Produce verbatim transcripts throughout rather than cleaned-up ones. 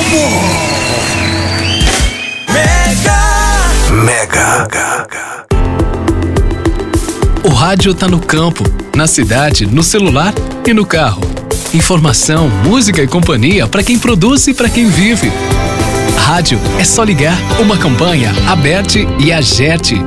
Mega. Mega. O rádio tá no campo, na cidade, no celular e no carro. Informação, música e companhia para quem produz e para quem vive. Rádio é só ligar. Uma campanha Aberte e Agerte.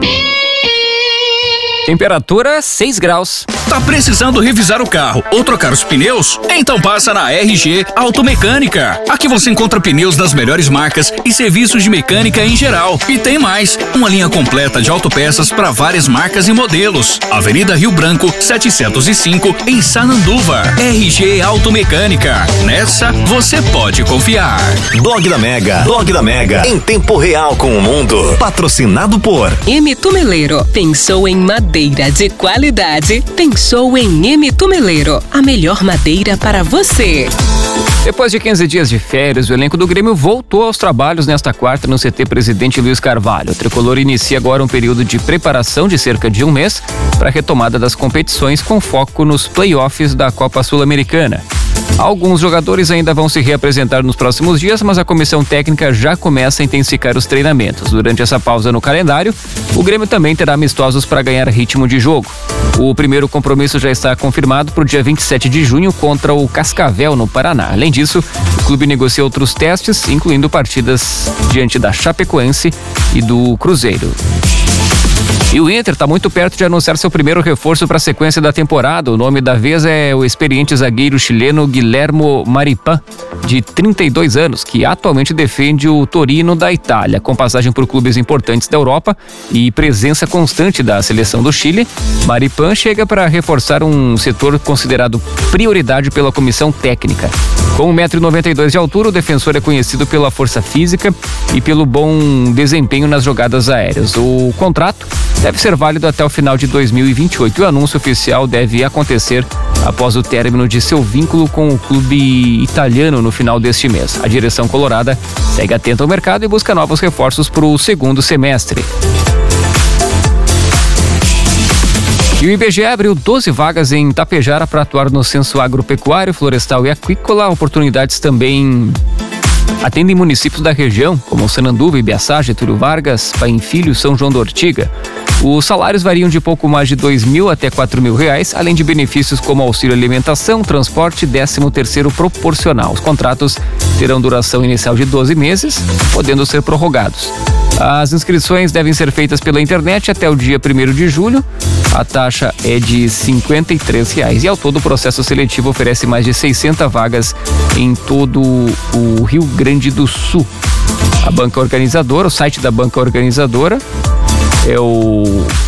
Temperatura seis graus. Tá precisando revisar o carro ou trocar os pneus? Então passa na R G Automecânica. Aqui você encontra pneus das melhores marcas e serviços de mecânica em geral. E tem mais, uma linha completa de autopeças para várias marcas e modelos. Avenida Rio Branco, setecentos e cinco, em Sananduva. R G Automecânica. Nessa, você pode confiar. Blog da Mega. Blog da Mega. Em tempo real com o mundo. Patrocinado por M. Tumeleiro. Pensou em madeira de qualidade? Pensou em M. Tumeleiro. A melhor madeira para você. Depois de quinze dias de férias, o elenco do Grêmio voltou aos trabalhos nesta quarta no C T Presidente Luiz Carvalho. O tricolor inicia agora um período de preparação de cerca de um mês para a retomada das competições com foco nos play-offs da Copa Sul-Americana. Alguns jogadores ainda vão se reapresentar nos próximos dias, mas a comissão técnica já começa a intensificar os treinamentos. Durante essa pausa no calendário, o Grêmio também terá amistosos para ganhar ritmo de jogo. O primeiro compromisso já está confirmado para o dia vinte e sete de junho contra o Cascavel, no Paraná. Além disso, o clube negocia outros testes, incluindo partidas diante da Chapecoense e do Cruzeiro. E o Inter está muito perto de anunciar seu primeiro reforço para a sequência da temporada. O nome da vez é o experiente zagueiro chileno Guilhermo Maripan, de trinta e dois anos, que atualmente defende o Torino da Itália. Com passagem por clubes importantes da Europa e presença constante da seleção do Chile, Maripan chega para reforçar um setor considerado prioridade pela comissão técnica. Com um metro e noventa e dois de altura, o defensor é conhecido pela força física e pelo bom desempenho nas jogadas aéreas. O contrato deve ser válido até o final de dois mil e vinte e oito. O anúncio oficial deve acontecer após o término de seu vínculo com o clube italiano no final deste mês. A direção colorada segue atenta ao mercado e busca novos reforços para o segundo semestre. E o I B G E abriu doze vagas em Tapejara para atuar no censo agropecuário, florestal e aquícola. Oportunidades também atendem municípios da região, como Sananduva, Ibiaçá, Getúlio Vargas, Paim Filho e São João da Ortiga. Os salários variam de pouco mais de dois mil até quatro mil reais, além de benefícios como auxílio alimentação, transporte e décimo terceiro proporcional. Os contratos terão duração inicial de doze meses, podendo ser prorrogados. As inscrições devem ser feitas pela internet até o dia primeiro de julho. A taxa é de cinquenta e três reais. E ao todo o processo seletivo oferece mais de seiscentas vagas em todo o Rio Grande do Sul. A banca organizadora, o site da banca organizadora é o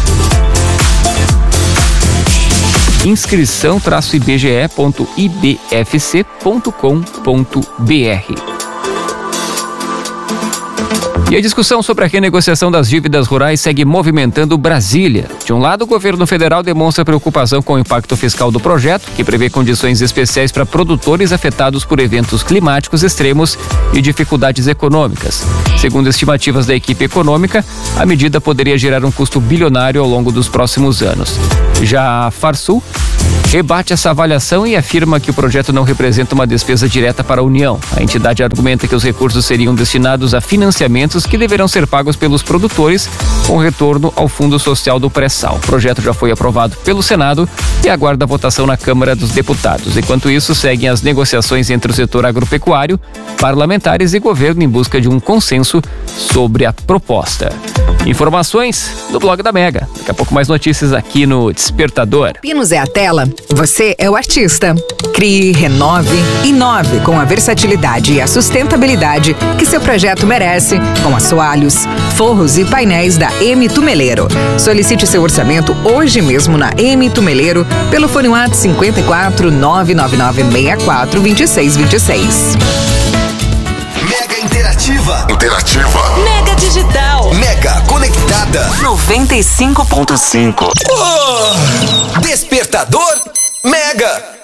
inscrição traço i b g e ponto i b f c ponto com ponto b r. E a discussão sobre a renegociação das dívidas rurais segue movimentando Brasília. De um lado, o governo federal demonstra preocupação com o impacto fiscal do projeto, que prevê condições especiais para produtores afetados por eventos climáticos extremos e dificuldades econômicas. Segundo estimativas da equipe econômica, a medida poderia gerar um custo bilionário ao longo dos próximos anos. Já a Farsul rebate essa avaliação e afirma que o projeto não representa uma despesa direta para a União. A entidade argumenta que os recursos seriam destinados a financiamentos que deverão ser pagos pelos produtores com retorno ao Fundo Social do Pré-Sal. O projeto já foi aprovado pelo Senado e aguarda a votação na Câmara dos Deputados. Enquanto isso, seguem as negociações entre o setor agropecuário, parlamentares e governo em busca de um consenso sobre a proposta. Informações do blog da Mega. Daqui a pouco mais notícias aqui no Despertador. Pinos é a tela, você é o artista. Crie, renove, inove com a versatilidade e a sustentabilidade que seu projeto merece com assoalhos, forros e painéis da M. Tumeleiro. Solicite seu orçamento hoje mesmo na M. Tumeleiro pelo fone WhatsApp cinco quatro nove nove nove seis quatro dois seis dois seis. Mega Interativa. Interativa. Mega Digital. Mega Conectada. noventa e cinco ponto cinco. Oh, Despertador Mega.